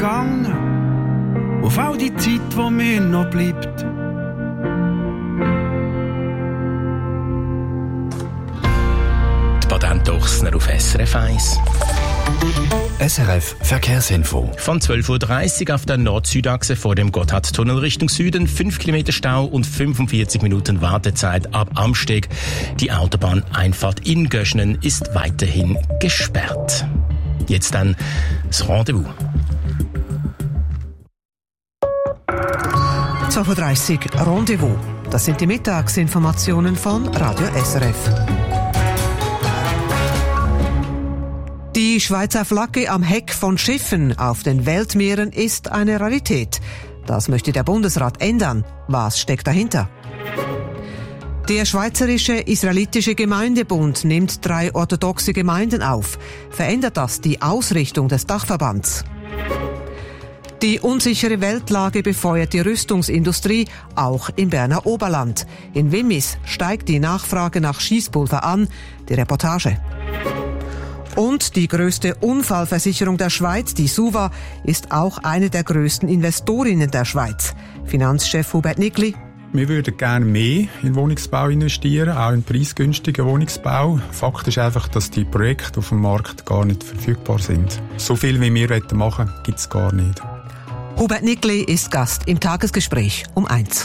gegangen, auf all die Zeit, die mir noch bleibt. Die Patentochsner auf SRF 1. SRF Verkehrsinfo. Von 12.30 Uhr auf der Nord-Süd-Achse vor dem Gotthardtunnel Richtung Süden 5 Kilometer Stau und 45 Minuten Wartezeit ab Amsteg. Die Autobahneinfahrt in Göschenen ist weiterhin gesperrt. Jetzt dann das Rendezvous. 12.30 Uhr Rendezvous. Das sind die Mittagsinformationen von Radio SRF. Die Schweizer Flagge am Heck von Schiffen auf den Weltmeeren ist eine Rarität. Das möchte der Bundesrat ändern. Was steckt dahinter? Der Schweizerische Israelitische Gemeindebund nimmt 3 orthodoxe Gemeinden auf. Verändert das die Ausrichtung des Dachverbands? Die unsichere Weltlage befeuert die Rüstungsindustrie, auch im Berner Oberland. In Wimmis steigt die Nachfrage nach Schießpulver an. Die Reportage. Und die größte Unfallversicherung der Schweiz, die SUVA, ist auch eine der größten Investorinnen der Schweiz. Finanzchef Hubert Nickli. Wir würden gerne mehr in Wohnungsbau investieren, auch in preisgünstigen Wohnungsbau. Fakt ist einfach, dass die Projekte auf dem Markt gar nicht verfügbar sind. So viel, wie wir machen wollen, gibt es gar nicht. Hubert Nickli ist Gast im Tagesgespräch um 1.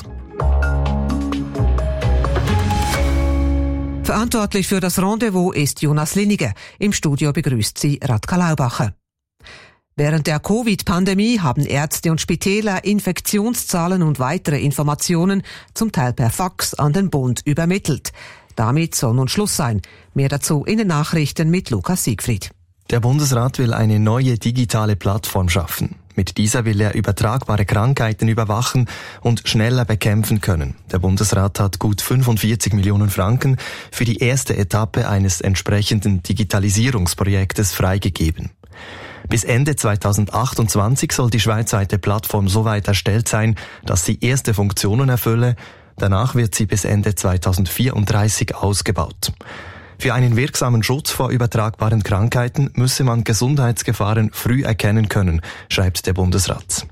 Verantwortlich für das Rendezvous ist Jonas Linniger. Im Studio begrüßt sie Radka Laubacher. Während der Covid-Pandemie haben Ärzte und Spitäler Infektionszahlen und weitere Informationen zum Teil per Fax an den Bund übermittelt. Damit soll nun Schluss sein. Mehr dazu in den Nachrichten mit Lukas Siegfried. Der Bundesrat will eine neue digitale Plattform schaffen. Mit dieser will er übertragbare Krankheiten überwachen und schneller bekämpfen können. Der Bundesrat hat gut 45 Millionen Franken für die erste Etappe eines entsprechenden Digitalisierungsprojektes freigegeben. Bis Ende 2028 soll die schweizweite Plattform so weit erstellt sein, dass sie erste Funktionen erfülle. Danach wird sie bis Ende 2034 ausgebaut. Für einen wirksamen Schutz vor übertragbaren Krankheiten müsse man Gesundheitsgefahren früh erkennen können, schreibt der Bundesrat.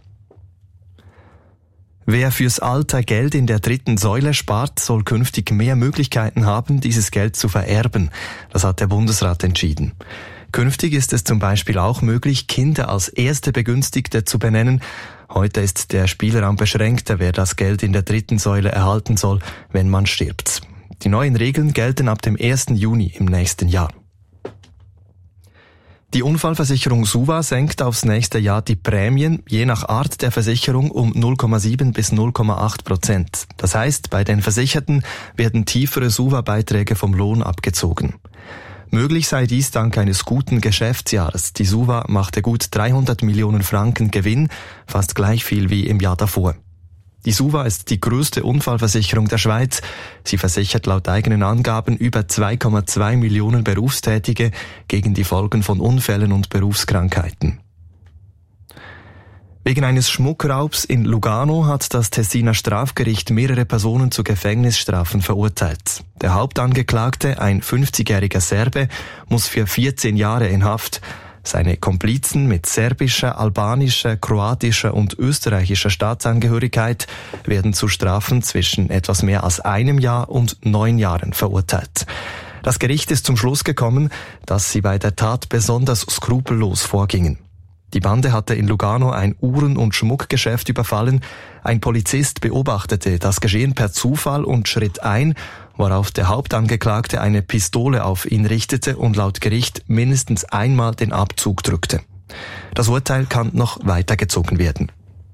Wer fürs Alter Geld in der 3. Säule spart, soll künftig mehr Möglichkeiten haben, dieses Geld zu vererben. Das hat der Bundesrat entschieden. Künftig ist es zum Beispiel auch möglich, Kinder als erste Begünstigte zu benennen. Heute ist der Spielraum beschränkter, wer das Geld in der 3. Säule erhalten soll, wenn man stirbt. Die neuen Regeln gelten ab dem 1. Juni im nächsten Jahr. Die Unfallversicherung SUVA senkt aufs nächste Jahr die Prämien je nach Art der Versicherung um 0,7 bis 0,8%. Das heißt, bei den Versicherten werden tiefere SUVA-Beiträge vom Lohn abgezogen. Möglich sei dies dank eines guten Geschäftsjahres. Die SUVA machte gut 300 Millionen Franken Gewinn, fast gleich viel wie im Jahr davor. Die SUVA ist die größte Unfallversicherung der Schweiz. Sie versichert laut eigenen Angaben über 2,2 Millionen Berufstätige gegen die Folgen von Unfällen und Berufskrankheiten. Wegen eines Schmuckraubs in Lugano hat das Tessiner Strafgericht mehrere Personen zu Gefängnisstrafen verurteilt. Der Hauptangeklagte, ein 50-jähriger Serbe, muss für 14 Jahre in Haft. Seine Komplizen mit serbischer, albanischer, kroatischer und österreichischer Staatsangehörigkeit werden zu Strafen zwischen etwas mehr als 1 Jahr und 9 Jahren verurteilt. Das Gericht ist zum Schluss gekommen, dass sie bei der Tat besonders skrupellos vorgingen. Die Bande hatte in Lugano ein Uhren- und Schmuckgeschäft überfallen. Ein Polizist beobachtete das Geschehen per Zufall und schritt ein, worauf der Hauptangeklagte eine Pistole auf ihn richtete und laut Gericht mindestens einmal den Abzug drückte. Das Urteil kann noch weitergezogen werden.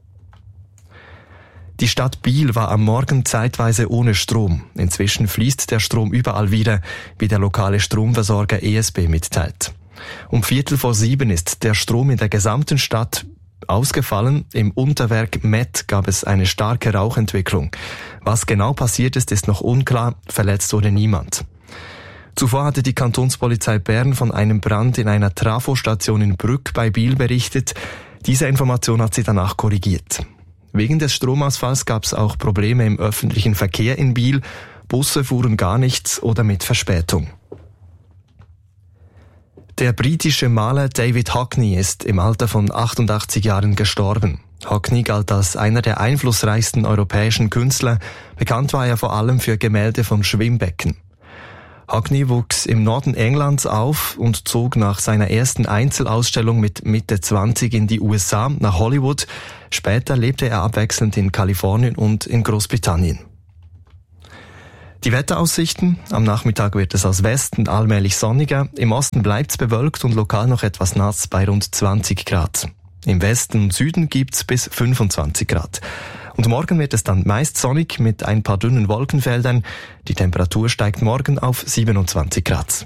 Die Stadt Biel war am Morgen zeitweise ohne Strom. Inzwischen fließt der Strom überall wieder, wie der lokale Stromversorger ESB mitteilt. Um 6:45 ist der Strom in der gesamten Stadt ausgefallen. Im Unterwerk Met gab es eine starke Rauchentwicklung. Was genau passiert ist, ist noch unklar. Verletzt wurde niemand. Zuvor hatte die Kantonspolizei Bern von einem Brand in einer Trafostation in Brügg bei Biel berichtet. Diese Information hat sie danach korrigiert. Wegen des Stromausfalls gab es auch Probleme im öffentlichen Verkehr in Biel. Busse fuhren gar nichts oder mit Verspätung. Der britische Maler David Hockney ist im Alter von 88 Jahren gestorben. Hockney galt als einer der einflussreichsten europäischen Künstler. Bekannt war er vor allem für Gemälde von Schwimmbecken. Hockney wuchs im Norden Englands auf und zog nach seiner ersten Einzelausstellung mit Mitte 20 in die USA nach Hollywood. Später lebte er abwechselnd in Kalifornien und in Großbritannien. Die Wetteraussichten. Am Nachmittag wird es aus Westen allmählich sonniger. Im Osten bleibt es bewölkt und lokal noch etwas nass bei rund 20 Grad. Im Westen und Süden gibt's bis 25 Grad. Und morgen wird es dann meist sonnig mit ein paar dünnen Wolkenfeldern. Die Temperatur steigt morgen auf 27 Grad.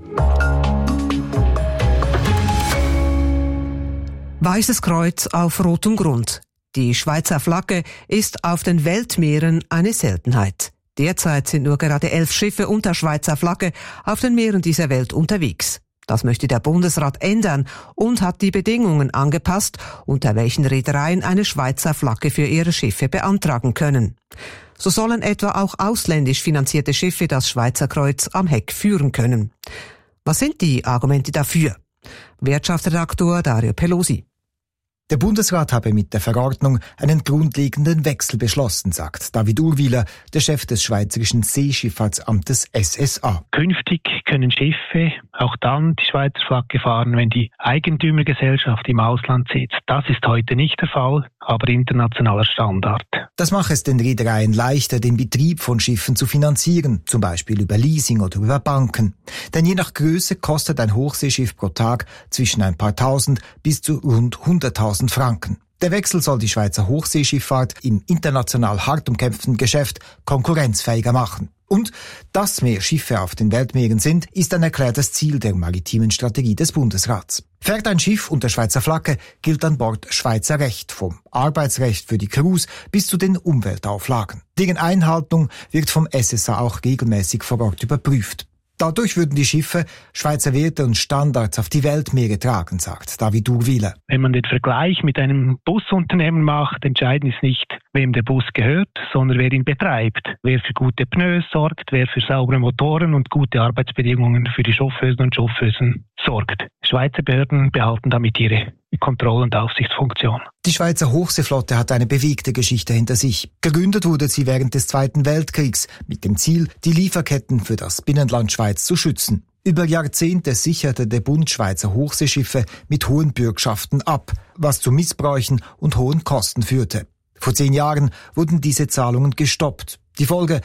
Weißes Kreuz auf rotem Grund. Die Schweizer Flagge ist auf den Weltmeeren eine Seltenheit. Derzeit sind nur gerade 11 Schiffe unter Schweizer Flagge auf den Meeren dieser Welt unterwegs. Das möchte der Bundesrat ändern und hat die Bedingungen angepasst, unter welchen Reedereien eine Schweizer Flagge für ihre Schiffe beantragen können. So sollen etwa auch ausländisch finanzierte Schiffe das Schweizer Kreuz am Heck führen können. Was sind die Argumente dafür? Wirtschaftsredaktor Dario Pelosi. Der Bundesrat habe mit der Verordnung einen grundlegenden Wechsel beschlossen, sagt David Urwiler, der Chef des Schweizerischen Seeschifffahrtsamtes SSA. Künftig können Schiffe auch dann die Schweizer Flagge fahren, wenn die Eigentümergesellschaft im Ausland sitzt. Das ist heute nicht der Fall, aber internationaler Standard. Das mache es den Reedereien leichter, den Betrieb von Schiffen zu finanzieren, zum Beispiel über Leasing oder über Banken. Denn je nach Größe kostet ein Hochseeschiff pro Tag zwischen ein paar Tausend bis zu rund 100.000 Franken. Der Wechsel soll die Schweizer Hochseeschifffahrt im international hart umkämpften Geschäft konkurrenzfähiger machen. Und dass mehr Schiffe auf den Weltmeeren sind, ist ein erklärtes Ziel der maritimen Strategie des Bundesrats. Fährt ein Schiff unter Schweizer Flagge, gilt an Bord Schweizer Recht, vom Arbeitsrecht für die Crews bis zu den Umweltauflagen. Deren Einhaltung wird vom SSA auch regelmäßig vor Ort überprüft. Dadurch würden die Schiffe Schweizer Werte und Standards auf die Weltmeere tragen, sagt David Urwiler. Wenn man den Vergleich mit einem Busunternehmen macht, entscheidend ist nicht, wem der Bus gehört, sondern wer ihn betreibt. Wer für gute Pneus sorgt, wer für saubere Motoren und gute Arbeitsbedingungen für die Chauffeusen und Chauffeusen sorgt. Schweizer Behörden behalten damit ihre Kontroll- und Aufsichtsfunktion. Die Schweizer Hochseeflotte hat eine bewegte Geschichte hinter sich. Gegründet wurde sie während des Zweiten Weltkriegs mit dem Ziel, die Lieferketten für das Binnenland Schweiz zu schützen. Über Jahrzehnte sicherte der Bund Schweizer Hochseeschiffe mit hohen Bürgschaften ab, was zu Missbräuchen und hohen Kosten führte. Vor 10 Jahren wurden diese Zahlungen gestoppt. Die Folge: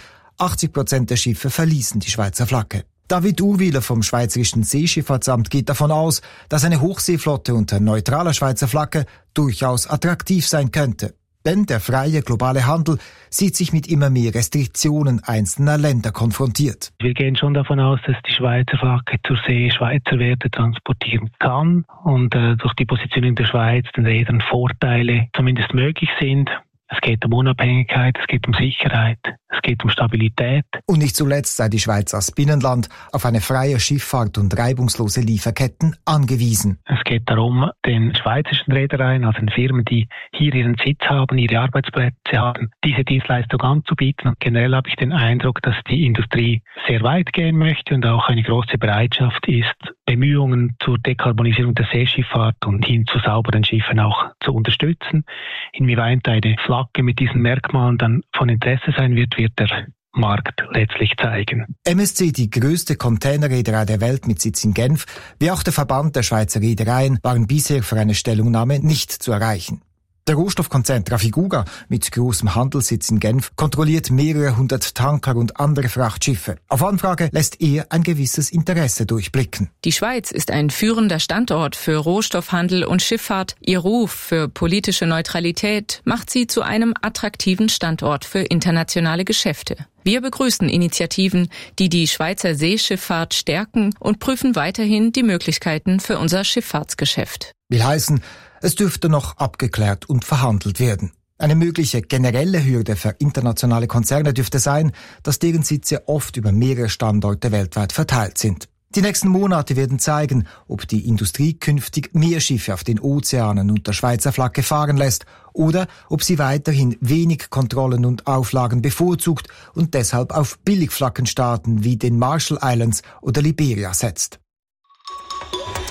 80% der Schiffe verließen die Schweizer Flagge. David Urwiler vom Schweizerischen Seeschifffahrtsamt geht davon aus, dass eine Hochseeflotte unter neutraler Schweizer Flagge durchaus attraktiv sein könnte. Denn der freie globale Handel sieht sich mit immer mehr Restriktionen einzelner Länder konfrontiert. Wir gehen schon davon aus, dass die Schweizer Flagge zur See Schweizer Werte transportieren kann und durch die Position der Schweiz den Reedern Vorteile zumindest möglich sind. Es geht um Unabhängigkeit, es geht um Sicherheit, es geht um Stabilität. Und nicht zuletzt sei die Schweiz als Binnenland auf eine freie Schifffahrt und reibungslose Lieferketten angewiesen. Es geht darum, den schweizerischen Reedereien, also den Firmen, die hier ihren Sitz haben, ihre Arbeitsplätze haben, diese Dienstleistung anzubieten. Und generell habe ich den Eindruck, dass die Industrie sehr weit gehen möchte und auch eine große Bereitschaft ist, Bemühungen zur Dekarbonisierung der Seeschifffahrt und hin zu sauberen Schiffen auch zu unterstützen. Inwieweit eine Flagge mit diesen Merkmalen dann von Interesse sein wird, wird der Markt letztlich zeigen. MSC, die größte Containerreederei der Welt mit Sitz in Genf, wie auch der Verband der Schweizer Reedereien, waren bisher für eine Stellungnahme nicht zu erreichen. Der Rohstoffkonzern Trafigura mit großem Handelssitz in Genf kontrolliert mehrere hundert Tanker und andere Frachtschiffe. Auf Anfrage lässt er ein gewisses Interesse durchblicken. Die Schweiz ist ein führender Standort für Rohstoffhandel und Schifffahrt. Ihr Ruf für politische Neutralität macht sie zu einem attraktiven Standort für internationale Geschäfte. Wir begrüßen Initiativen, die die Schweizer Seeschifffahrt stärken und prüfen weiterhin die Möglichkeiten für unser Schifffahrtsgeschäft. Will heißen, es dürfte noch abgeklärt und verhandelt werden. Eine mögliche generelle Hürde für internationale Konzerne dürfte sein, dass deren Sitze oft über mehrere Standorte weltweit verteilt sind. Die nächsten Monate werden zeigen, ob die Industrie künftig mehr Schiffe auf den Ozeanen unter Schweizer Flagge fahren lässt oder ob sie weiterhin wenig Kontrollen und Auflagen bevorzugt und deshalb auf Billigflaggenstaaten wie den Marshall Islands oder Liberia setzt.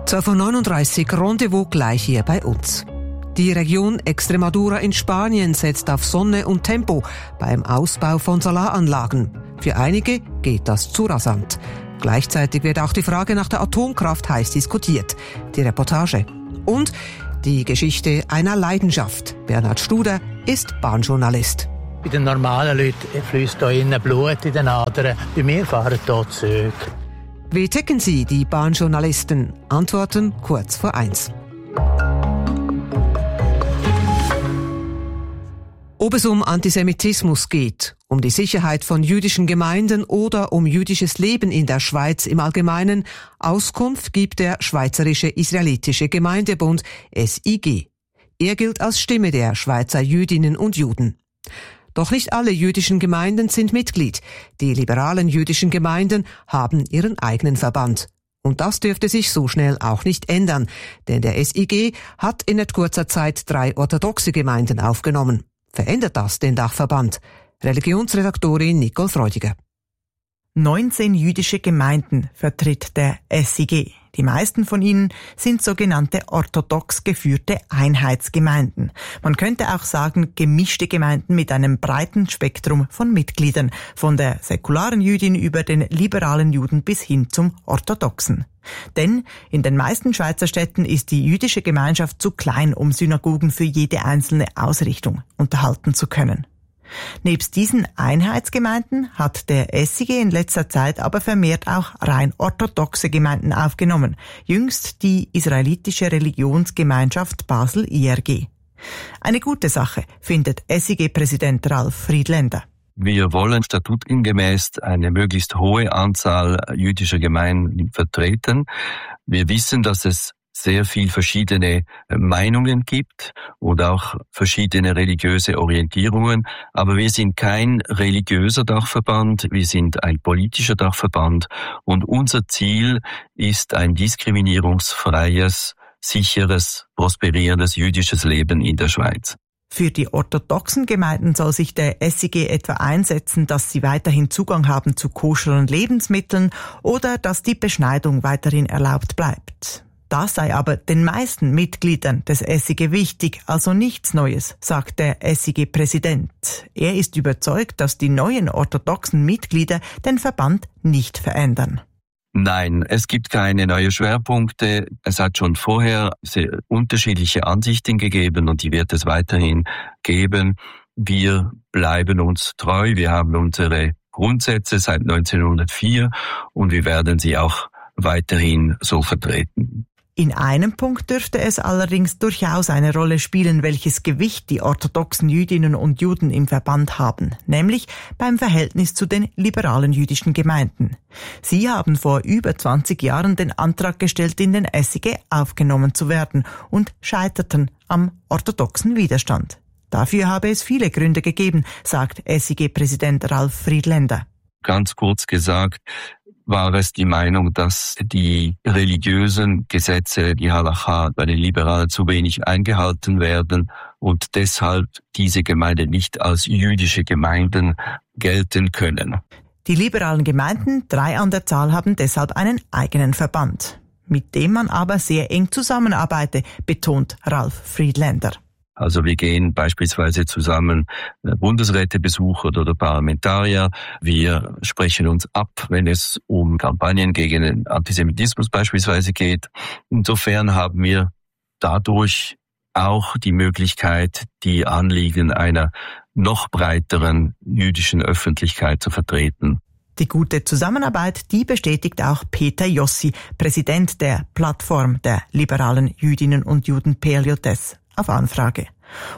12:39 Rendezvous gleich hier bei uns. Die Region Extremadura in Spanien setzt auf Sonne und Tempo beim Ausbau von Solaranlagen. Für einige geht das zu rasant. Gleichzeitig wird auch die Frage nach der Atomkraft heiß diskutiert. Die Reportage. Und die Geschichte einer Leidenschaft. Bernhard Studer ist Bahnjournalist. Bei den normalen Leuten fließt hier innen Blut in den Adern. Bei mir fahren hier Züge. Wie ticken Sie, die Bahnjournalisten? Antworten kurz vor 1. Ob es um Antisemitismus geht, um die Sicherheit von jüdischen Gemeinden oder um jüdisches Leben in der Schweiz im Allgemeinen, Auskunft gibt der Schweizerische Israelitische Gemeindebund SIG. Er gilt als Stimme der Schweizer Jüdinnen und Juden. Doch nicht alle jüdischen Gemeinden sind Mitglied. Die liberalen jüdischen Gemeinden haben ihren eigenen Verband. Und das dürfte sich so schnell auch nicht ändern, denn der SIG hat in nicht kurzer Zeit 3 orthodoxe Gemeinden aufgenommen. Verändert das den Dachverband? Religionsredaktorin Nicole Freudiger. 19 jüdische Gemeinden vertritt der SIG. Die meisten von ihnen sind sogenannte orthodox geführte Einheitsgemeinden. Man könnte auch sagen gemischte Gemeinden mit einem breiten Spektrum von Mitgliedern, von der säkularen Jüdin über den liberalen Juden bis hin zum Orthodoxen. Denn in den meisten Schweizer Städten ist die jüdische Gemeinschaft zu klein, um Synagogen für jede einzelne Ausrichtung unterhalten zu können. Nebst diesen Einheitsgemeinden hat der SIG in letzter Zeit aber vermehrt auch rein orthodoxe Gemeinden aufgenommen. Jüngst die Israelitische Religionsgemeinschaft Basel IRG. Eine gute Sache, findet SIG-Präsident Ralf Friedländer. Wir wollen statutengemäß eine möglichst hohe Anzahl jüdischer Gemeinden vertreten. Wir wissen, dass es sehr viel verschiedene Meinungen gibt oder auch verschiedene religiöse Orientierungen. Aber wir sind kein religiöser Dachverband, wir sind ein politischer Dachverband und unser Ziel ist ein diskriminierungsfreies, sicheres, prosperierendes jüdisches Leben in der Schweiz. Für die orthodoxen Gemeinden soll sich der SIG etwa einsetzen, dass sie weiterhin Zugang haben zu koscheren Lebensmitteln oder dass die Beschneidung weiterhin erlaubt bleibt. Das sei aber den meisten Mitgliedern des SIG wichtig, also nichts Neues, sagt der SIG-Präsident. Er ist überzeugt, dass die neuen orthodoxen Mitglieder den Verband nicht verändern. Nein, es gibt keine neuen Schwerpunkte. Es hat schon vorher sehr unterschiedliche Ansichten gegeben und die wird es weiterhin geben. Wir bleiben uns treu. Wir haben unsere Grundsätze seit 1904 und wir werden sie auch weiterhin so vertreten. In einem Punkt dürfte es allerdings durchaus eine Rolle spielen, welches Gewicht die orthodoxen Jüdinnen und Juden im Verband haben, nämlich beim Verhältnis zu den liberalen jüdischen Gemeinden. Sie haben vor über 20 Jahren den Antrag gestellt, in den SIG aufgenommen zu werden und scheiterten am orthodoxen Widerstand. Dafür habe es viele Gründe gegeben, sagt SIG-Präsident Ralf Friedländer. Ganz kurz gesagt, war es die Meinung, dass die religiösen Gesetze, die Halacha, bei den Liberalen zu wenig eingehalten werden und deshalb diese Gemeinden nicht als jüdische Gemeinden gelten können. Die liberalen Gemeinden, 3 an der Zahl, haben deshalb einen eigenen Verband, mit dem man aber sehr eng zusammenarbeite, betont Ralf Friedländer. Also wir gehen beispielsweise zusammen Bundesräte besuchen oder Parlamentarier. Wir sprechen uns ab, wenn es um Kampagnen gegen den Antisemitismus beispielsweise geht. Insofern haben wir dadurch auch die Möglichkeit, die Anliegen einer noch breiteren jüdischen Öffentlichkeit zu vertreten. Die gute Zusammenarbeit, die bestätigt auch Peter Jossi, Präsident der Plattform der liberalen Jüdinnen und Juden PLJS. Auf Anfrage.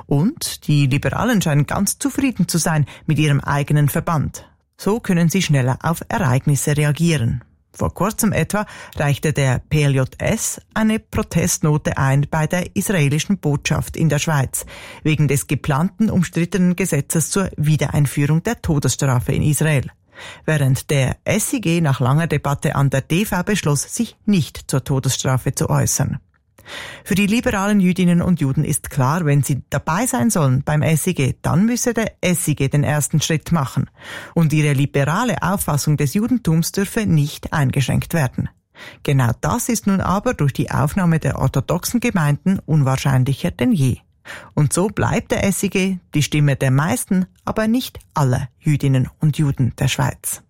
Und die Liberalen scheinen ganz zufrieden zu sein mit ihrem eigenen Verband. So können sie schneller auf Ereignisse reagieren. Vor kurzem etwa reichte der PLJS eine Protestnote ein bei der israelischen Botschaft in der Schweiz, wegen des geplanten umstrittenen Gesetzes zur Wiedereinführung der Todesstrafe in Israel. Während der SIG nach langer Debatte an der DV beschloss, sich nicht zur Todesstrafe zu äußern. Für die liberalen Jüdinnen und Juden ist klar, wenn sie dabei sein sollen beim SIG, dann müsse der SIG den ersten Schritt machen. Und ihre liberale Auffassung des Judentums dürfe nicht eingeschränkt werden. Genau das ist nun aber durch die Aufnahme der orthodoxen Gemeinden unwahrscheinlicher denn je. Und so bleibt der SIG die Stimme der meisten, aber nicht aller Jüdinnen und Juden der Schweiz.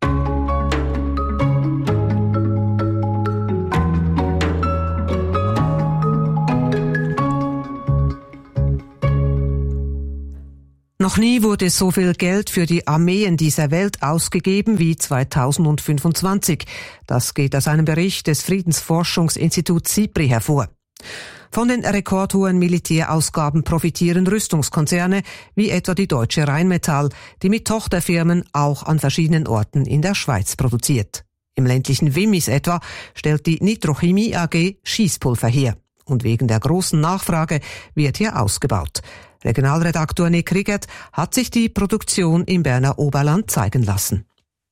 Noch nie wurde so viel Geld für die Armeen dieser Welt ausgegeben wie 2025. Das geht aus einem Bericht des Friedensforschungsinstituts SIPRI hervor. Von den rekordhohen Militärausgaben profitieren Rüstungskonzerne wie etwa die Deutsche Rheinmetall, die mit Tochterfirmen auch an verschiedenen Orten in der Schweiz produziert. Im ländlichen Wimmis etwa stellt die Nitrochemie AG Schießpulver her. Und wegen der großen Nachfrage wird hier ausgebaut. Regionalredaktor Nick Riggert hat sich die Produktion im Berner Oberland zeigen lassen.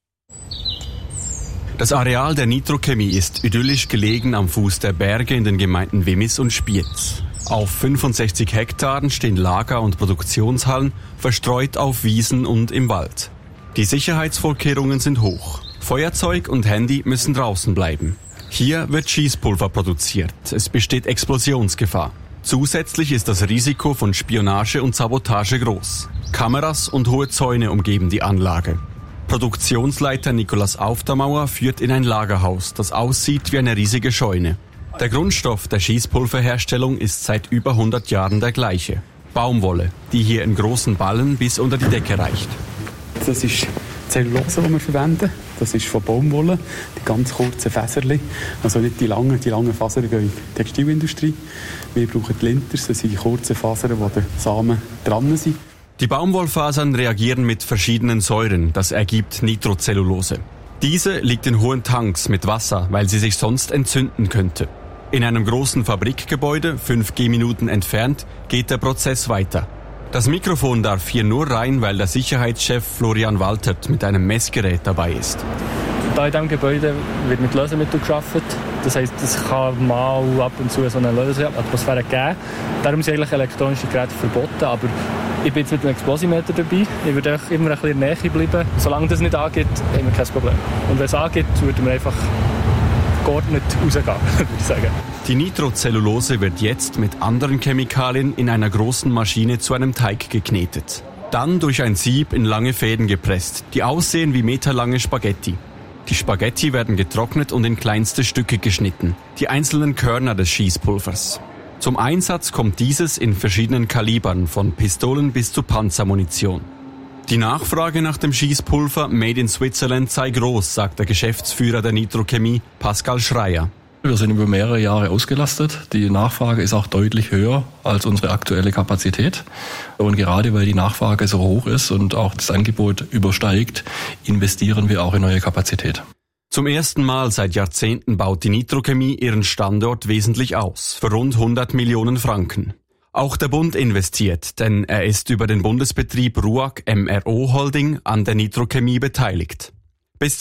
Das Areal der Nitrochemie ist idyllisch gelegen am Fuß der Berge in den Gemeinden Wimmis und Spiez. Auf 65 Hektaren stehen Lager- und Produktionshallen, verstreut auf Wiesen und im Wald. Die Sicherheitsvorkehrungen sind hoch. Feuerzeug und Handy müssen draußen bleiben. Hier wird Schießpulver produziert. Es besteht Explosionsgefahr. Zusätzlich ist das Risiko von Spionage und Sabotage groß. Kameras und hohe Zäune umgeben die Anlage. Produktionsleiter Nikolaus Aufdermauer führt in ein Lagerhaus, das aussieht wie eine riesige Scheune. Der Grundstoff der Schießpulverherstellung ist seit über 100 Jahren der gleiche. Baumwolle, die hier in großen Ballen bis unter die Decke reicht. Das ist Zellulose, die wir verwenden. Das ist von Baumwolle, die ganz kurzen Fäserchen. Also nicht die langen Fasern gehen in die Textilindustrie. Wir brauchen die Linters, das sind die kurzen Fasern, wo die Samen dran sind. Die Baumwollfasern reagieren mit verschiedenen Säuren, das ergibt Nitrocellulose. Diese liegt in hohen Tanks mit Wasser, weil sie sich sonst entzünden könnte. In einem großen Fabrikgebäude, 5 Gehminuten entfernt, geht der Prozess weiter. Das Mikrofon darf hier nur rein, weil der Sicherheitschef Florian Waltert mit einem Messgerät dabei ist. Hier in diesem Gebäude wird mit Lösemitteln gearbeitet. Das heisst, es kann mal ab und zu so eine Löseatmosphäre geben. Darum sind eigentlich elektronische Geräte verboten. Aber ich bin jetzt mit einem Explosimeter dabei. Ich würde auch immer ein bisschen in der Nähe bleiben. Solange das nicht angeht, haben wir kein Problem. Und wenn es angeht, würden wir einfach geordnet rausgehen, würde ich sagen. Die Nitrocellulose wird jetzt mit anderen Chemikalien in einer großen Maschine zu einem Teig geknetet. Dann durch ein Sieb in lange Fäden gepresst, die aussehen wie meterlange Spaghetti. Die Spaghetti werden getrocknet und in kleinste Stücke geschnitten, die einzelnen Körner des Schießpulvers. Zum Einsatz kommt dieses in verschiedenen Kalibern, von Pistolen bis zu Panzermunition. Die Nachfrage nach dem Schießpulver Made in Switzerland sei groß, sagt der Geschäftsführer der Nitrochemie, Pascal Schreier. Wir sind über mehrere Jahre ausgelastet. Die Nachfrage ist auch deutlich höher als unsere aktuelle Kapazität. Und gerade weil die Nachfrage so hoch ist und auch das Angebot übersteigt, investieren wir auch in neue Kapazität. Zum ersten Mal seit Jahrzehnten baut die Nitrochemie ihren Standort wesentlich aus, für rund 100 Millionen Franken. Auch der Bund investiert, denn er ist über den Bundesbetrieb RUAG MRO Holding an der Nitrochemie beteiligt. Bis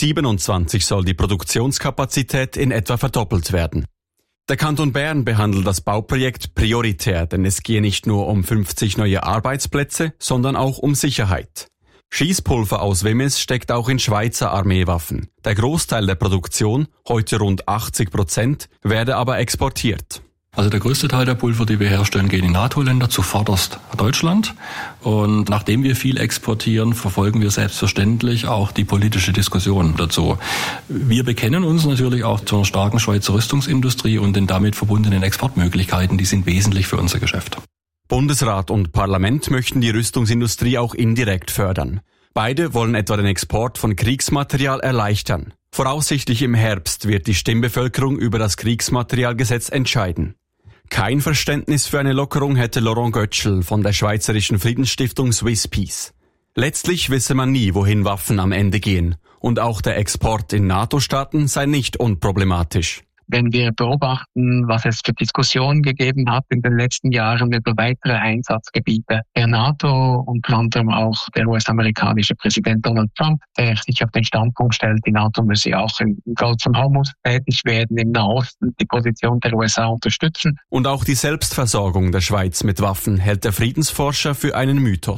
2027 soll die Produktionskapazität in etwa verdoppelt werden. Der Kanton Bern behandelt das Bauprojekt prioritär, denn es gehe nicht nur um 50 neue Arbeitsplätze, sondern auch um Sicherheit. Schießpulver aus Wimmis steckt auch in Schweizer Armeewaffen. Der Großteil der Produktion, heute rund 80%, werde aber exportiert. Also der größte Teil der Pulver, die wir herstellen, gehen in NATO-Länder, zuvorderst Deutschland. Und nachdem wir viel exportieren, verfolgen wir selbstverständlich auch die politische Diskussion dazu. Wir bekennen uns natürlich auch zu einer starken Schweizer Rüstungsindustrie und den damit verbundenen Exportmöglichkeiten, die sind wesentlich für unser Geschäft. Bundesrat und Parlament möchten die Rüstungsindustrie auch indirekt fördern. Beide wollen etwa den Export von Kriegsmaterial erleichtern. Voraussichtlich im Herbst wird die Stimmbevölkerung über das Kriegsmaterialgesetz entscheiden. Kein Verständnis für eine Lockerung hätte Laurent Götschel von der Schweizerischen Friedensstiftung Swiss Peace. Letztlich wisse man nie, wohin Waffen am Ende gehen. Und auch der Export in NATO-Staaten sei nicht unproblematisch. Wenn wir beobachten, was es für Diskussionen gegeben hat in den letzten Jahren über weitere Einsatzgebiete der NATO, unter anderem auch der US-amerikanische Präsident Donald Trump, der sich auf den Standpunkt stellt, die NATO müsse auch im Golf von Hormuz tätig werden, im Nahosten die Position der USA unterstützen. Und auch die Selbstversorgung der Schweiz mit Waffen hält der Friedensforscher für einen Mythos.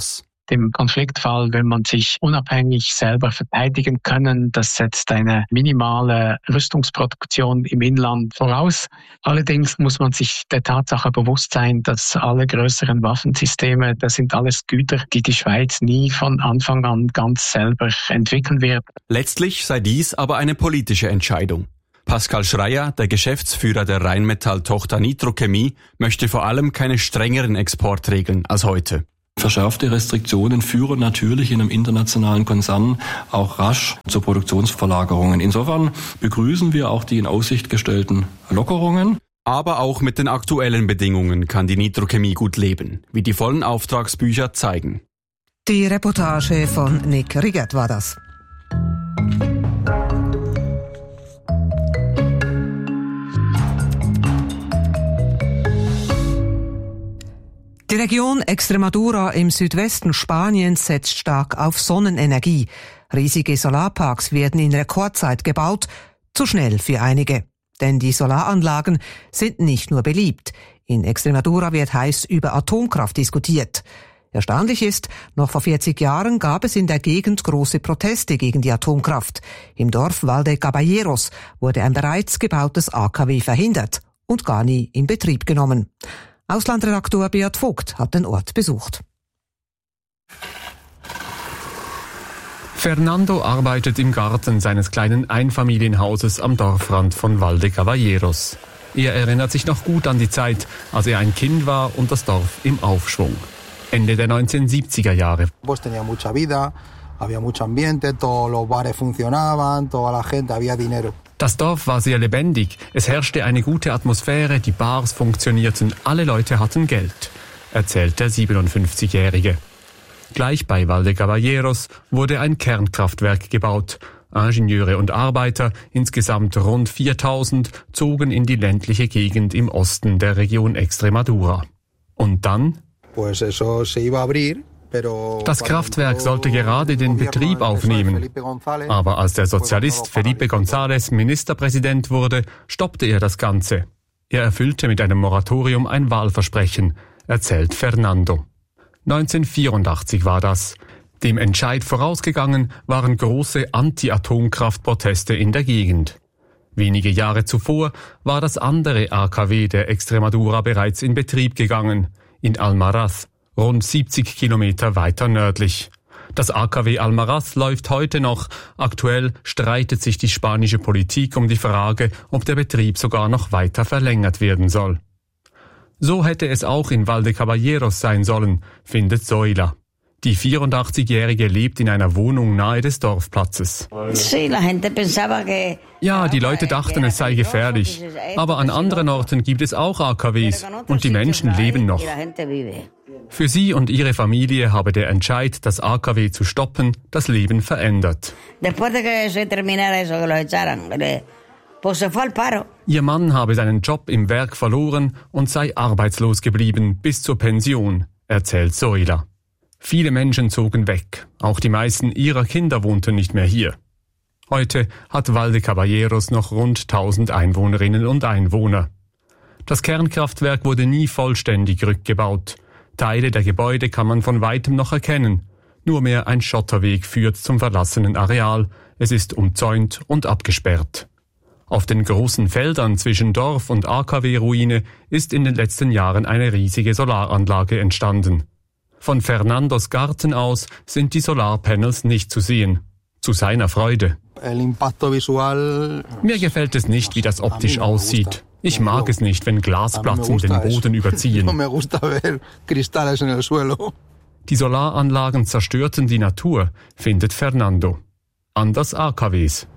Im Konfliktfall will man sich unabhängig selber verteidigen können. Das setzt eine minimale Rüstungsproduktion im Inland voraus. Allerdings muss man sich der Tatsache bewusst sein, dass alle größeren Waffensysteme, das sind alles Güter, die die Schweiz nie von Anfang an ganz selber entwickeln wird. Letztlich sei dies aber eine politische Entscheidung. Pascal Schreier, der Geschäftsführer der Rheinmetall-Tochter Nitrochemie, möchte vor allem keine strengeren Exportregeln als heute. Verschärfte Restriktionen führen natürlich in einem internationalen Konzern auch rasch zu Produktionsverlagerungen. Insofern begrüßen wir auch die in Aussicht gestellten Lockerungen. Aber auch mit den aktuellen Bedingungen kann die Nitrochemie gut leben, wie die vollen Auftragsbücher zeigen. Die Reportage von Nick Riggert war das. Die Region Extremadura im Südwesten Spaniens setzt stark auf Sonnenenergie. Riesige Solarparks werden in Rekordzeit gebaut, zu schnell für einige. Denn die Solaranlagen sind nicht nur beliebt. In Extremadura wird heiß über Atomkraft diskutiert. Erstaunlich ist, noch vor 40 Jahren gab es in der Gegend große Proteste gegen die Atomkraft. Im Dorf Valde Caballeros wurde ein bereits gebautes AKW verhindert und gar nie in Betrieb genommen. Auslandredaktor Beat Vogt hat den Ort besucht. Fernando arbeitet im Garten seines kleinen Einfamilienhauses am Dorfrand von Valde Caballeros. Er erinnert sich noch gut an die Zeit, als er ein Kind war und das Dorf im Aufschwung. Ende der 1970er Jahre. Das Dorf war sehr lebendig, es herrschte eine gute Atmosphäre, die Bars funktionierten, alle Leute hatten Geld, erzählt der 57-Jährige. Gleich bei Valde Caballeros wurde ein Kernkraftwerk gebaut. Ingenieure und Arbeiter, insgesamt rund 4000, zogen in die ländliche Gegend im Osten der Region Extremadura. Und dann? Das Kraftwerk sollte gerade den Betrieb aufnehmen. Aber als der Sozialist Felipe González Ministerpräsident wurde, stoppte er das Ganze. Er erfüllte mit einem Moratorium ein Wahlversprechen, erzählt Fernando. 1984 war das. Dem Entscheid vorausgegangen waren große Anti-Atomkraftproteste in der Gegend. Wenige Jahre zuvor war das andere AKW der Extremadura bereits in Betrieb gegangen, in Almaraz, rund 70 Kilometer weiter nördlich. Das AKW Almaraz läuft heute noch. Aktuell streitet sich die spanische Politik um die Frage, ob der Betrieb sogar noch weiter verlängert werden soll. So hätte es auch in Valde Caballeros sein sollen, findet Zoila. Die 84-Jährige lebt in einer Wohnung nahe des Dorfplatzes. Ja, die Leute dachten, es sei gefährlich. Aber an anderen Orten gibt es auch AKWs und die Menschen leben noch. Für sie und ihre Familie habe der Entscheid, das AKW zu stoppen, das Leben verändert. Ihr Mann habe seinen Job im Werk verloren und sei arbeitslos geblieben bis zur Pension, erzählt Zoila. Viele Menschen zogen weg, auch die meisten ihrer Kinder wohnten nicht mehr hier. Heute hat Valde Caballeros noch rund 1000 Einwohnerinnen und Einwohner. Das Kernkraftwerk wurde nie vollständig rückgebaut. Teile der Gebäude kann man von weitem noch erkennen. Nur mehr ein Schotterweg führt zum verlassenen Areal. Es ist umzäunt und abgesperrt. Auf den großen Feldern zwischen Dorf und AKW-Ruine ist in den letzten Jahren eine riesige Solaranlage entstanden. Von Fernandos Garten aus sind die Solarpanels nicht zu sehen. Zu seiner Freude. Mir gefällt es nicht, wie das optisch aussieht. Ich mag es nicht, wenn Glasplatten den Boden überziehen. Die Solaranlagen zerstörten die Natur, findet Fernando. Anders AKWs.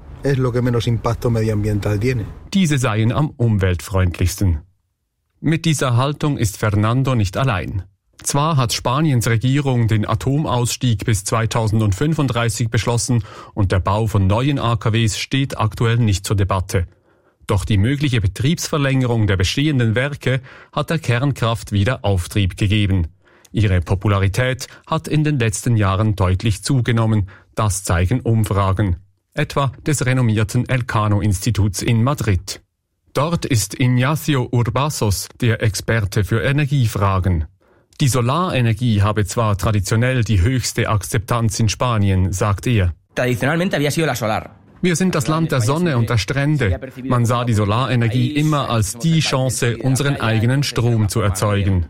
Diese seien am umweltfreundlichsten. Mit dieser Haltung ist Fernando nicht allein. Zwar hat Spaniens Regierung den Atomausstieg bis 2035 beschlossen und der Bau von neuen AKWs steht aktuell nicht zur Debatte. Doch die mögliche Betriebsverlängerung der bestehenden Werke hat der Kernkraft wieder Auftrieb gegeben. Ihre Popularität hat in den letzten Jahren deutlich zugenommen, das zeigen Umfragen, etwa des renommierten Elcano-Instituts in Madrid. Dort ist Ignacio Urbazos der Experte für Energiefragen. Die Solarenergie habe zwar traditionell die höchste Akzeptanz in Spanien, sagt er. Tradicionalmente había sido la solar. Wir sind das Land der Sonne und der Strände. Man sah die Solarenergie immer als die Chance, unseren eigenen Strom zu erzeugen.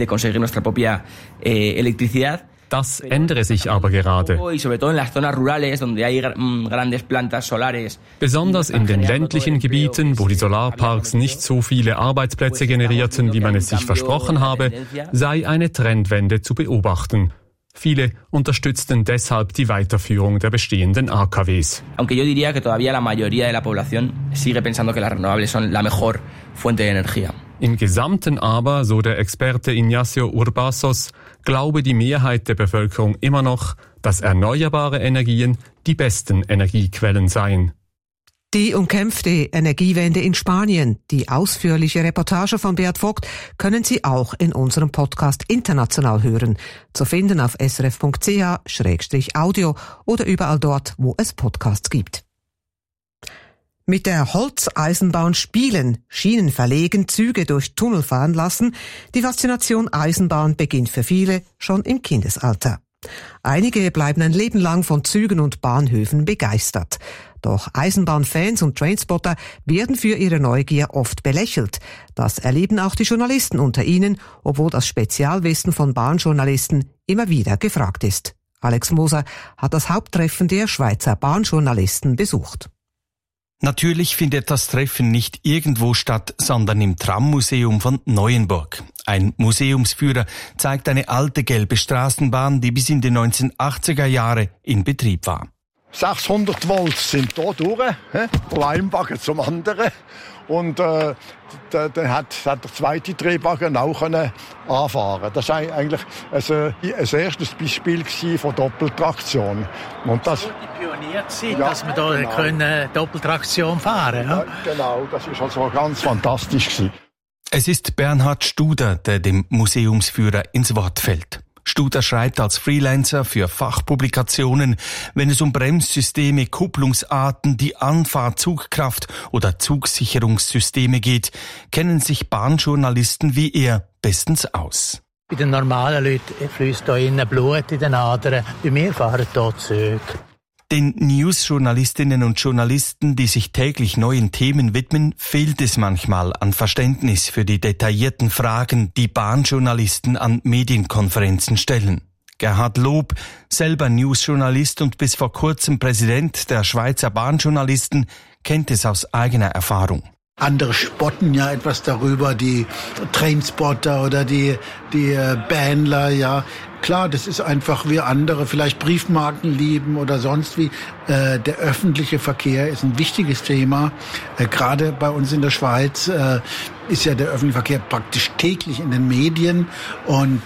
Das ändere sich aber gerade. Besonders in den ländlichen Gebieten, wo die Solarparks nicht so viele Arbeitsplätze generierten, wie man es sich versprochen habe, sei eine Trendwende zu beobachten. Viele unterstützten deshalb die Weiterführung der bestehenden AKWs. Aunque yo diría que todavía la mayoría de la población sigue pensando que las renovables son la mejor fuente de energía. Im Gesamten aber, so der Experte Ignacio Urbazos, glaube die Mehrheit der Bevölkerung immer noch, dass erneuerbare Energien die besten Energiequellen seien. Die umkämpfte Energiewende in Spanien. Die ausführliche Reportage von Beat Vogt können Sie auch in unserem Podcast international hören. Zu finden auf srf.ch/audio oder überall dort, wo es Podcasts gibt. Mit der Holzeisenbahn spielen, Schienen verlegen, Züge durch Tunnel fahren lassen. Die Faszination Eisenbahn beginnt für viele schon im Kindesalter. Einige bleiben ein Leben lang von Zügen und Bahnhöfen begeistert. Doch Eisenbahnfans und Trainspotter werden für ihre Neugier oft belächelt. Das erleben auch die Journalisten unter ihnen, obwohl das Spezialwissen von Bahnjournalisten immer wieder gefragt ist. Alex Moser hat das Haupttreffen der Schweizer Bahnjournalisten besucht. Natürlich findet das Treffen nicht irgendwo statt, sondern im Trammuseum von Neuenburg. Ein Museumsführer zeigt eine alte gelbe Straßenbahn, die bis in die 1980er Jahre in Betrieb war. 600 Volt sind hier durch, von einem Wagen zum anderen. Und dann hat der zweite Drehwagen auch anfahren. Das war eigentlich ein erstes Beispiel von Doppeltraktion. Und das die Pionierzeit, dass wir hier Doppeltraktion fahren können. Ja, genau, das war also ganz fantastisch gewesen. Es ist Bernhard Studer, der dem Museumsführer ins Wort fällt. Studer schreibt als Freelancer für Fachpublikationen, wenn es um Bremssysteme, Kupplungsarten, die Anfahrt, Zugkraft oder Zugsicherungssysteme geht, kennen sich Bahnjournalisten wie er bestens aus. Bei den normalen Leuten fließt hier innen Blut in den Adern. Bei mir fahren hier Züge. Den News-Journalistinnen und Journalisten, die sich täglich neuen Themen widmen, fehlt es manchmal an Verständnis für die detaillierten Fragen, die Bahnjournalisten an Medienkonferenzen stellen. Gerhard Lob, selber News-Journalist und bis vor kurzem Präsident der Schweizer Bahnjournalisten, kennt es aus eigener Erfahrung. Andere spotten ja etwas darüber, die Trainspotter oder die Bähnler, ja. Klar, das ist einfach wie andere vielleicht Briefmarken lieben oder sonst wie. Der öffentliche Verkehr ist ein wichtiges Thema. Gerade bei uns in der Schweiz ist ja der öffentliche Verkehr praktisch täglich in den Medien und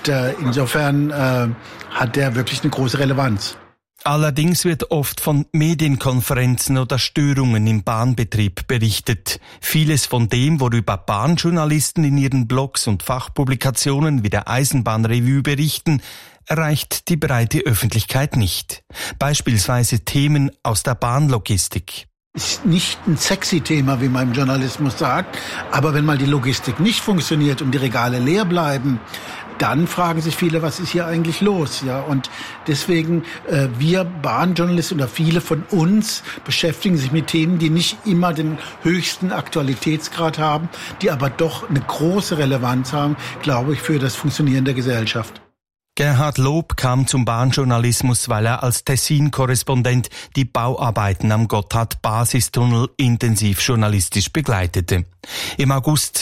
insofern hat der wirklich eine große Relevanz. Allerdings wird oft von Medienkonferenzen oder Störungen im Bahnbetrieb berichtet. Vieles von dem, worüber Bahnjournalisten in ihren Blogs und Fachpublikationen wie der Eisenbahnrevue berichten, erreicht die breite Öffentlichkeit nicht. Beispielsweise Themen aus der Bahnlogistik. Ist nicht ein sexy Thema, wie man im Journalismus sagt, aber wenn mal die Logistik nicht funktioniert und die Regale leer bleiben, dann fragen sich viele, was ist hier eigentlich los? Ja, und deswegen, wir Bahnjournalisten oder viele von uns beschäftigen sich mit Themen, die nicht immer den höchsten Aktualitätsgrad haben, die aber doch eine große Relevanz haben, glaube ich, für das Funktionieren der Gesellschaft. Gerhard Lob kam zum Bahnjournalismus, weil er als Tessin-Korrespondent die Bauarbeiten am Gotthard-Basistunnel intensiv journalistisch begleitete. Im August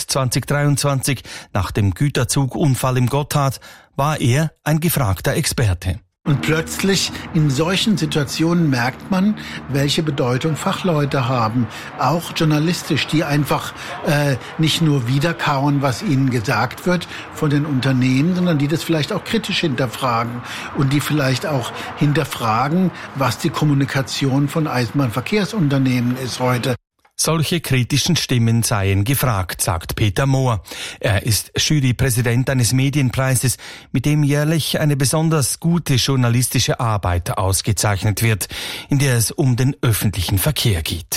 2023, nach dem Güterzugunfall im Gotthard, war er ein gefragter Experte. Und plötzlich in solchen Situationen merkt man, welche Bedeutung Fachleute haben, auch journalistisch, die einfach nicht nur wiederkauen, was ihnen gesagt wird von den Unternehmen, sondern die das vielleicht auch kritisch hinterfragen und die vielleicht auch hinterfragen, was die Kommunikation von Eisenbahnverkehrsunternehmen ist heute. Solche kritischen Stimmen seien gefragt, sagt Peter Mohr. Er ist Jurypräsident eines Medienpreises, mit dem jährlich eine besonders gute journalistische Arbeit ausgezeichnet wird, in der es um den öffentlichen Verkehr geht.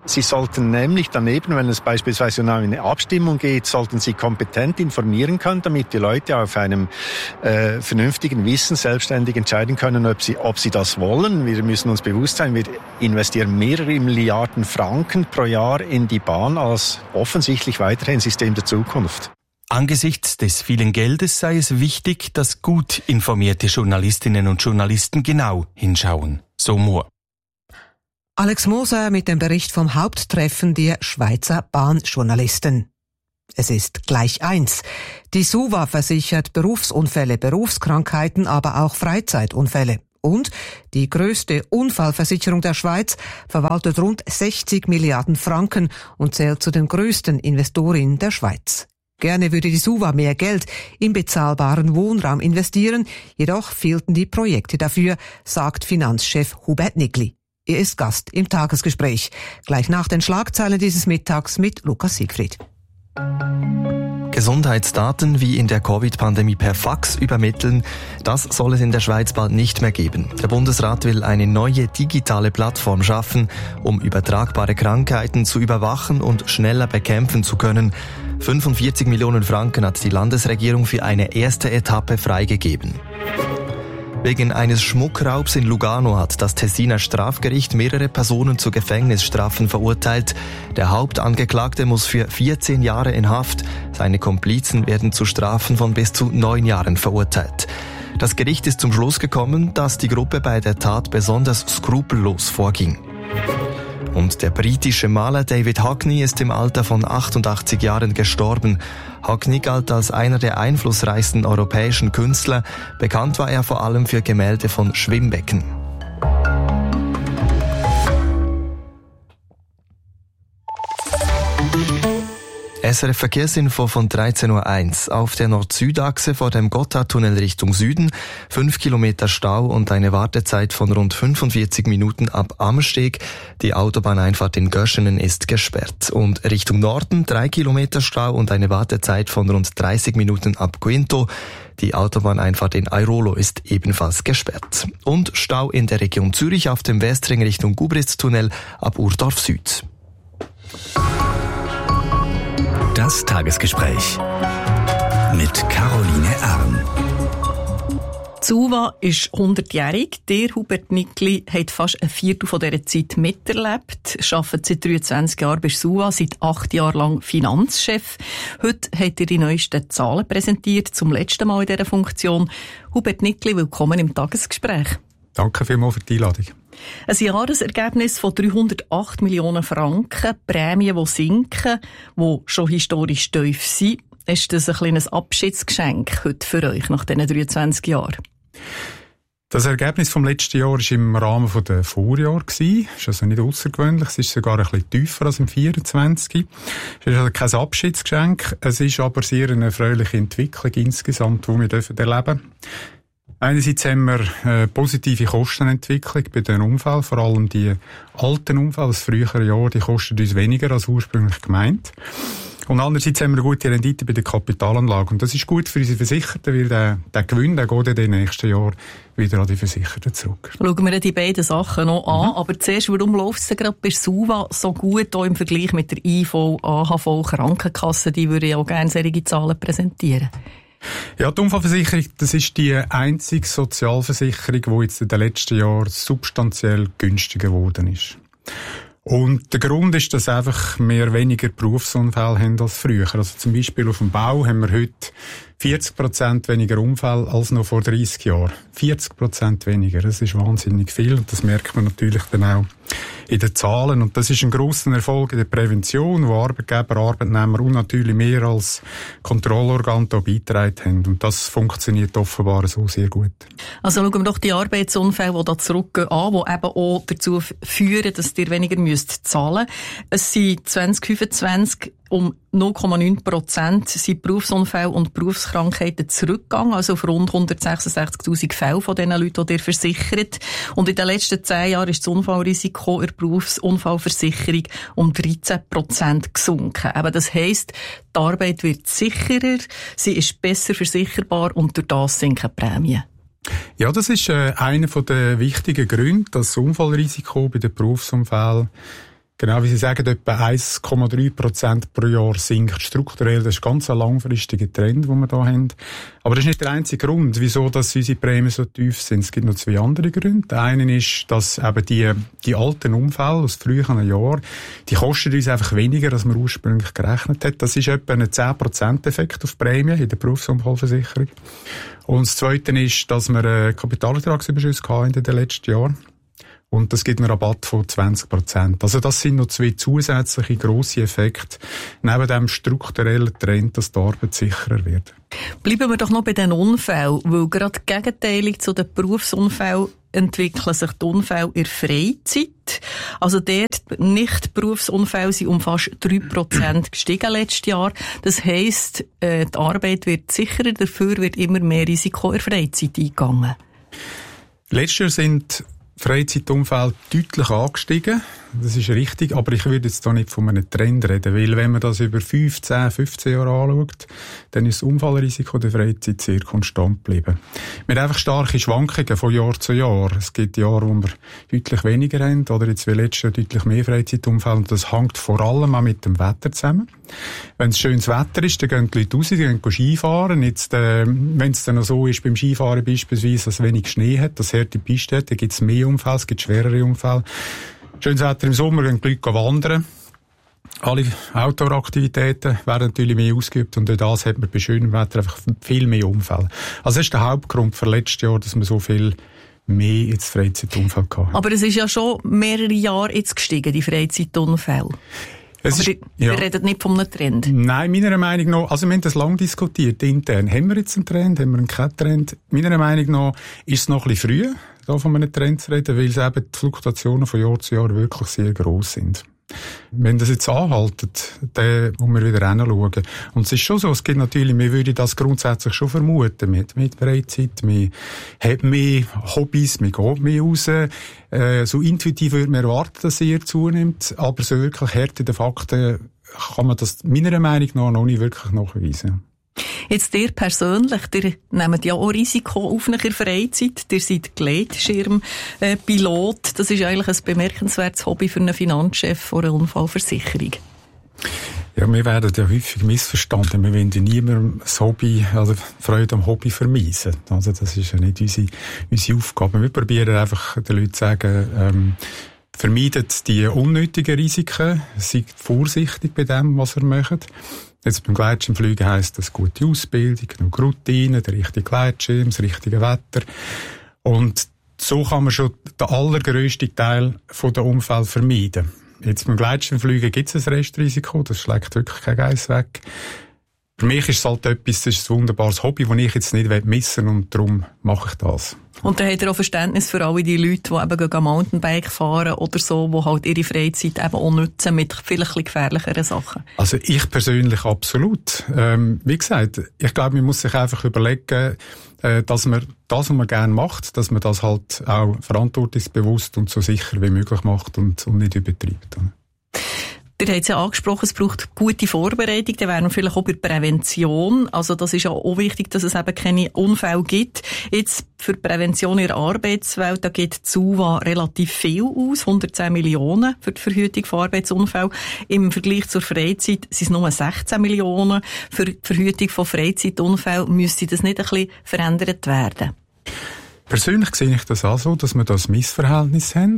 Sie sollten nämlich daneben, wenn es beispielsweise um eine Abstimmung geht, sollten Sie kompetent informieren können, damit die Leute auf einem vernünftigen Wissen selbstständig entscheiden können, ob sie das wollen. Wir müssen uns bewusst sein, wir investieren mehrere Milliarden Franken pro Jahr in die Bahn als offensichtlich weiterhin System der Zukunft. Angesichts des vielen Geldes sei es wichtig, dass gut informierte Journalistinnen und Journalisten genau hinschauen. So Mohr. Alex Moser mit dem Bericht vom Haupttreffen der Schweizer Bahnjournalisten. Es ist gleich 1. Die SUVA versichert Berufsunfälle, Berufskrankheiten, aber auch Freizeitunfälle. Und die größte Unfallversicherung der Schweiz verwaltet rund 60 Milliarden Franken und zählt zu den größten Investorinnen der Schweiz. Gerne würde die SUVA mehr Geld in bezahlbaren Wohnraum investieren, jedoch fehlten die Projekte dafür, sagt Finanzchef Hubert Nickli. Er ist Gast im Tagesgespräch. Gleich nach den Schlagzeilen dieses Mittags mit Lukas Siegfried. Gesundheitsdaten wie in der Covid-Pandemie per Fax übermitteln, das soll es in der Schweiz bald nicht mehr geben. Der Bundesrat will eine neue digitale Plattform schaffen, um übertragbare Krankheiten zu überwachen und schneller bekämpfen zu können. 45 Millionen Franken hat die Landesregierung für eine erste Etappe freigegeben. Wegen eines Schmuckraubs in Lugano hat das Tessiner Strafgericht mehrere Personen zu Gefängnisstrafen verurteilt. Der Hauptangeklagte muss für 14 Jahre in Haft. Seine Komplizen werden zu Strafen von bis zu 9 Jahren verurteilt. Das Gericht ist zum Schluss gekommen, dass die Gruppe bei der Tat besonders skrupellos vorging. Und der britische Maler David Hockney ist im Alter von 88 Jahren gestorben. Hockney galt als einer der einflussreichsten europäischen Künstler. Bekannt war er vor allem für Gemälde von Schwimmbecken. SRF Verkehrsinfo von 13.01 Uhr. Auf der Nord-Süd-Achse vor dem Gotthardtunnel Richtung Süden 5 Kilometer Stau und eine Wartezeit von rund 45 Minuten ab Amsteg. Die Autobahneinfahrt in Göschenen ist gesperrt. Und Richtung Norden 3 Kilometer Stau und eine Wartezeit von rund 30 Minuten ab Quinto. Die Autobahneinfahrt in Airolo ist ebenfalls gesperrt. Und Stau in der Region Zürich auf dem Westring Richtung Gubritztunnel ab Urdorf Süd. Das Tagesgespräch mit Caroline Arn. Die SUVA ist 100-jährig. Der Hubert Nickli hat fast ein Viertel von dieser Zeit miterlebt, arbeitet seit 23 Jahren bei SUVA, seit 8 Jahren lang Finanzchef. Heute hat er die neuesten Zahlen präsentiert, zum letzten Mal in dieser Funktion. Hubert Nickli, willkommen im Tagesgespräch. Danke vielmals für die Einladung. Ein Jahresergebnis von 308 Millionen Franken, Prämien, die sinken, die schon historisch tief sind. Ist das ein kleines Abschiedsgeschenk heute für euch nach diesen 23 Jahren? Das Ergebnis vom letzten Jahr war im Rahmen der Vorjahr. Das ist also nicht außergewöhnlich. Es ist sogar ein bisschen tiefer als im 24. Es ist also kein Abschiedsgeschenk. Es ist aber sehr eine erfreuliche Entwicklung insgesamt, die wir erleben dürfen. Einerseits haben wir eine positive Kostenentwicklung bei den Unfällen, vor allem die alten Unfälle aus früheren Jahren, die kosten uns weniger als ursprünglich gemeint. Und andererseits haben wir eine gute Rendite bei der Kapitalanlage. Und das ist gut für unsere Versicherten, weil der Gewinn, der geht in den nächsten Jahren wieder an die Versicherten zurück. Schauen wir die beiden Sachen noch an. Aber zuerst, warum läuft es gerade bei SUVA so gut auch im Vergleich mit der IV, AHV, Krankenkasse? Die würde ja auch gerne solche Zahlen präsentieren. Ja, die Unfallversicherung, das ist die einzige Sozialversicherung, die jetzt in den letzten Jahren substanziell günstiger geworden ist. Und der Grund ist, dass einfach wir weniger Berufsunfälle haben als früher. Also zum Beispiel auf dem Bau haben wir heute 40% weniger Unfälle als noch vor 30 Jahren. 40% weniger, das ist wahnsinnig viel und das merkt man natürlich dann auch in den Zahlen. Und das ist ein grosser Erfolg in der Prävention, wo Arbeitgeber, Arbeitnehmer und natürlich mehr als Kontrollorgan da beigetragen haben. Und das funktioniert offenbar so sehr gut. Also schauen wir doch die Arbeitsunfälle, die da zurückgehen, an, die eben auch dazu führen, dass ihr weniger zahlen müsst. Es sind 2025 um 0,9% sind Berufsunfälle und Berufskrankheiten zurückgegangen, also auf rund 166'000 Fälle von den Leuten, die ihr versichert. Und in den letzten 10 Jahren ist das Unfallrisiko in der Berufsunfallversicherung um 13% gesunken. Aber das heisst, die Arbeit wird sicherer, sie ist besser versicherbar und durch das sinken Prämien. Ja, das ist einer der wichtigen Gründe, dass das Unfallrisiko bei den Berufsunfällen Genau, wie Sie sagen, etwa 1,3% pro Jahr sinkt strukturell. Das ist ganz ein langfristiger Trend, den wir hier haben. Aber das ist nicht der einzige Grund, wieso dass unsere Prämien so tief sind. Es gibt noch 2 andere Gründe. Der eine ist, dass eben die alten Unfälle aus früheren Jahren, die kosten uns einfach weniger, als man ursprünglich gerechnet hat. Das ist etwa ein 10%-Effekt auf Prämien in der Berufsunfallversicherung. Und das Zweite ist, dass wir Kapitalertragsüberschüsse hatten in den letzten Jahren. Und das gibt einen Rabatt von 20%. Also das sind noch 2 zusätzliche grosse Effekte, neben dem strukturellen Trend, dass die Arbeit sicherer wird. Bleiben wir doch noch bei den Unfällen, weil gerade gegenteilig zu den Berufsunfällen entwickeln sich die Unfälle in der Freizeit. Also dort Nicht-Berufsunfälle sind um fast 3% gestiegen letztes Jahr. Das heisst, die Arbeit wird sicherer, dafür wird immer mehr Risiko in der Freizeit eingegangen. Letztes Jahr sind Freizeitunfälle deutlich angestiegen. Das ist richtig, aber ich würde jetzt da nicht von einem Trend reden, weil wenn man das über 15 Jahre anschaut, dann ist das Unfallrisiko der Freizeit sehr konstant geblieben. Wir haben einfach starke Schwankungen von Jahr zu Jahr. Es gibt Jahre, wo wir deutlich weniger haben, oder jetzt wie letztes Jahr deutlich mehr Freizeitunfälle, und das hängt vor allem auch mit dem Wetter zusammen. Wenn es schönes Wetter ist, dann gehen die Leute raus, die gehen Skifahren. Jetzt, wenn es dann noch so ist, beim Skifahren beispielsweise, dass es wenig Schnee hat, dass harte Piste hat, dann gibt es mehr Unfälle, es gibt schwerere Unfälle. Schönes Wetter im Sommer, gehen die Leute wandern. Alle Outdoor-Aktivitäten werden natürlich mehr ausgeübt und durch das hat man bei schönem Wetter einfach viel mehr Unfälle. Also das ist der Hauptgrund für letztes Jahr, dass man so viel mehr jetzt Freizeitunfälle hatten. Aber es ist ja schon mehrere Jahre jetzt gestiegen, die Freizeitunfälle. Wir reden nicht von einem Trend. Nein, meiner Meinung nach, also wir haben das lange diskutiert, intern. Haben wir jetzt einen Trend, haben wir keinen Trend? Meiner Meinung nach ist es noch ein bisschen früh, da von einem Trend zu reden, weil es eben die Fluktuationen von Jahr zu Jahr wirklich sehr gross sind. Wenn das jetzt anhaltet, dann muss man wieder hinschauen. Und es ist schon so, es gibt natürlich, wir würden das grundsätzlich schon vermuten, mit Freizeit, man hat mehr Hobbys, man geht mehr raus, so intuitiv würde man erwarten, dass es eher zunimmt, aber so wirklich Härte der Fakten kann man das meiner Meinung nach noch nicht wirklich nachweisen. Jetzt ihr persönlich, ihr nehmt ja auch Risiko auf in der Freizeit. Ihr seid Gleitschirmpilot. Das ist eigentlich ein bemerkenswertes Hobby für einen Finanzchef von einer Unfallversicherung. Ja, wir werden ja häufig missverstanden. Wir wollen ja niemandem das Hobby, also Freude am Hobby vermiesen. Also das ist ja nicht unsere Aufgabe. Wir probieren einfach den Leuten zu sagen, vermeidet die unnötigen Risiken, seid vorsichtig bei dem, was ihr macht. Jetzt beim Gleitschirmfliegen heisst das gute Ausbildung, genug Routine, der richtige Gleitschirm, das richtige Wetter. Und so kann man schon den allergrössten Teil der Unfälle vermeiden. Jetzt beim Gleitschirmfliegen gibt es ein Restrisiko, das schlägt wirklich kein Geiss weg. Für mich ist es halt etwas, das ist ein wunderbares Hobby, das ich jetzt nicht missen will, und darum mache ich das. Und da habt ihr auch Verständnis für alle die Leute, die eben Mountainbike fahren oder so, die halt ihre Freizeit eben auch nutzen mit vielleicht gefährlicheren Sachen? Also ich persönlich absolut. Wie gesagt, ich glaube, man muss sich einfach überlegen, dass man das, was man gerne macht, dass man das halt auch verantwortungsbewusst und so sicher wie möglich macht und nicht übertreibt. Ihr habt es ja angesprochen, es braucht gute Vorbereitung, dann wären wir vielleicht auch bei Prävention. Also das ist ja auch wichtig, dass es eben keine Unfälle gibt. Jetzt für Prävention in der Arbeitswelt, da geht die SUVA relativ viel aus, 110 Millionen für die Verhütung von Arbeitsunfällen. Im Vergleich zur Freizeit sind es nur 16 Millionen. Für die Verhütung von Freizeitunfällen müsste das nicht ein bisschen verändert werden? Persönlich sehe ich das auch so, dass wir das Missverhältnis haben.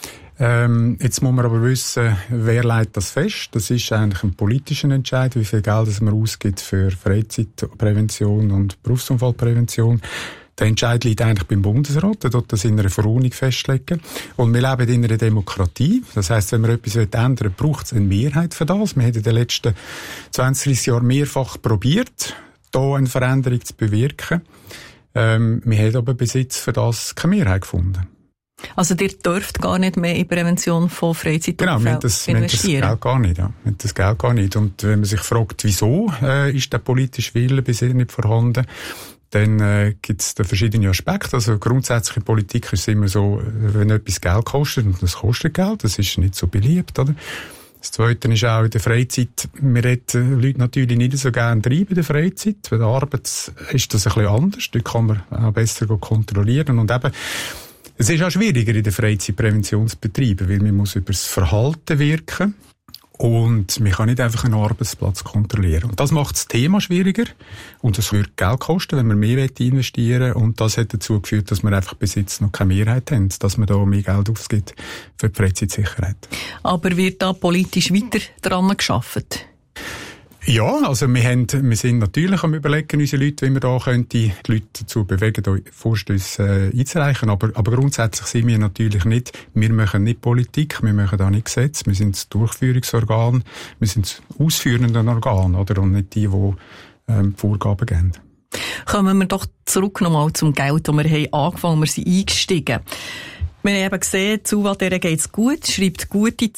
Jetzt muss man aber wissen, wer legt das fest. Das ist eigentlich ein politischer Entscheid, wie viel Geld man ausgibt für Freizeitprävention und Berufsunfallprävention. Der Entscheid liegt eigentlich beim Bundesrat, der dort das in einer Verordnung festlegen. Und wir leben in einer Demokratie. Das heisst, wenn man etwas ändern will, braucht es eine Mehrheit für das. Wir haben in den letzten 20, 30 Jahren mehrfach probiert, da eine Veränderung zu bewirken. Wir haben aber bis jetzt für das keine Mehrheit gefunden. Also ihr dürft gar nicht mehr in Prävention von Freizeitunfällen investieren? Genau, das Geld gar nicht. Ja. Das Geld gar nicht. Und wenn man sich fragt, wieso ist der politische Wille bisher nicht vorhanden, dann gibt es da verschiedene Aspekte. Also grundsätzlich in Politik ist es immer so, wenn etwas Geld kostet, und das kostet Geld, das ist nicht so beliebt, oder? Das Zweite ist auch in der Freizeit, wir reden Leute natürlich nicht so gerne treiben in der Freizeit. Bei der Arbeit ist das ein bisschen anders. Dort kann man auch besser kontrollieren. Und eben, Es ist auch schwieriger in den Freizeitpräventionsbetrieben, weil man muss über das Verhalten wirken und man kann nicht einfach einen Arbeitsplatz kontrollieren. Und das macht das Thema schwieriger und es würde Geld kosten, wenn man mehr investieren will. Und das hat dazu geführt, dass wir einfach bis jetzt noch keine Mehrheit haben, dass man da mehr Geld ausgibt für die Freizeitsicherheit. Aber wird da politisch weiter dran gearbeitet? Ja, also wir sind natürlich am Überlegen, unsere Leute, wie wir da die Leute dazu bewegen, da Vorstösse einzureichen. Aber grundsätzlich sind wir natürlich nicht, wir machen nicht Politik, wir machen da nicht Gesetze, wir sind das Durchführungsorgan, wir sind das ausführende Organ, oder? Und nicht die Vorgaben geben. Kommen wir doch zurück nochmal zum Geld, das wir haben angefangen, wir sind eingestiegen. Wir haben eben gesehen, Zuwalderen geht's gut, schreibt gute